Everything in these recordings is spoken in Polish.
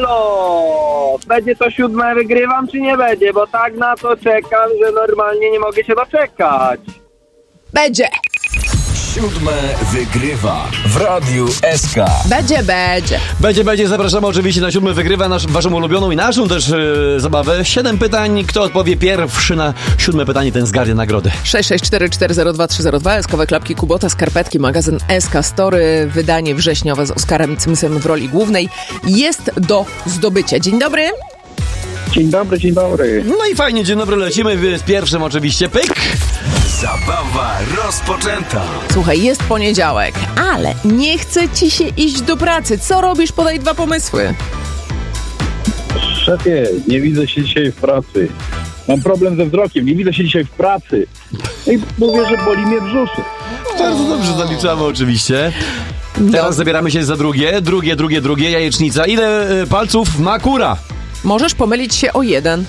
halo! Będzie to 7 wygrywam, czy nie będzie? Bo tak na to czekam, że normalnie nie mogę się doczekać. Będzie. 7 wygrywa w Radiu SK. Będzie. Zapraszamy oczywiście na 7 wygrywa waszą ulubioną i naszą też zabawę. 7 pytań. Kto odpowie pierwszy na 7 pytanie, ten zgarnie nagrodę. 664402302, eskowe klapki Kubota, skarpetki, magazyn SK Story, wydanie wrześniowe z Oskarem Cymsem w roli głównej jest do zdobycia. Dzień dobry. Dzień dobry. No i fajnie, dzień dobry, lecimy z pierwszym oczywiście. Pyk! Zabawa rozpoczęta. Słuchaj, jest poniedziałek, ale nie chce ci się iść do pracy. Co robisz? Podaj 2 pomysły. Szefie, nie widzę się dzisiaj w pracy. Mam problem ze wzrokiem, nie widzę się dzisiaj w pracy. I mówię, że boli mnie brzuszek. Bardzo dobrze zaliczamy oczywiście. Teraz zabieramy się za drugie, jajecznica. Ile palców ma kura? Możesz pomylić się o 1.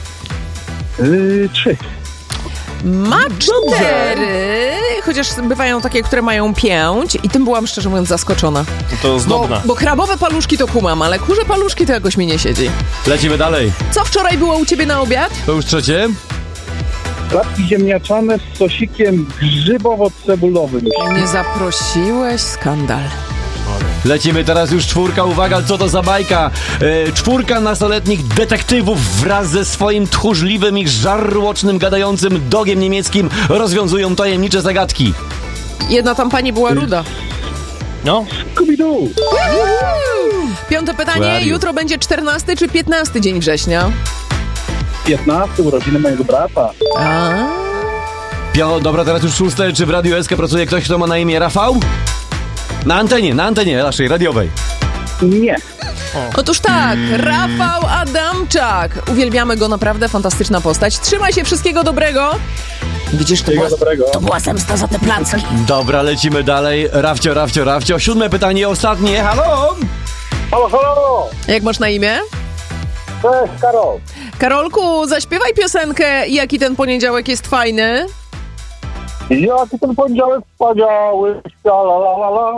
3. Ma 4, chociaż bywają takie, które mają 5 i tym byłam szczerze mówiąc zaskoczona. To zdobna. Bo krabowe paluszki to kumam, ale kurze paluszki to jakoś mi nie siedzi. Lecimy dalej. Co wczoraj było u ciebie na obiad? To już trzecie. Klapki ziemniaczane z sosikiem grzybowo-cebulowym. Nie zaprosiłeś, skandal. Lecimy teraz już 4, uwaga, co to za bajka? 4 nastoletnich detektywów wraz ze swoim tchórzliwym i żarłocznym gadającym dogiem niemieckim rozwiązują tajemnicze zagadki. Jedna tam pani była ruda. No. Scooby-Doo! 5 pytanie, jutro będzie 14 czy 15 dzień września? 15, urodziny mojego brata. Dobra, teraz już 6. Czy w Radiu SK pracuje ktoś, kto ma na imię Rafał? Na antenie naszej radiowej. Nie. Otóż tak, Rafał Adamczak. Uwielbiamy go, naprawdę fantastyczna postać. Trzymaj się, wszystkiego dobrego. Widzisz, to była zemsta za te placki. Dobra, lecimy dalej. Rafcio. 7 pytanie, ostatnie. Halo? Halo! Jak masz na imię? Cześć, Karol. Karolku, zaśpiewaj piosenkę Jaki ten poniedziałek jest fajny. Jaki ten poniedziałek wspaniały, la la la la.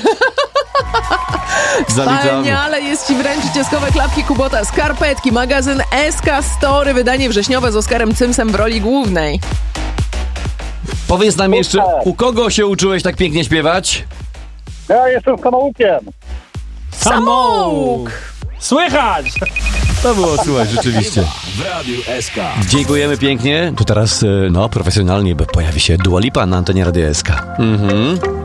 Wspaniale jest ci wręczyć eskowe klapki Kubota, skarpetki, magazyn SK Story, wydanie wrześniowe z Oskarem Cymsem w roli głównej. Powiedz nam jeszcze, u kogo się uczyłeś tak pięknie śpiewać? Ja jestem samoukiem. Samouk! Słychać! To było słuchać rzeczywiście. W Radiu SK. Dziękujemy pięknie. Tu teraz, profesjonalnie, bo pojawi się Dua Lipa na antenie Radia SK.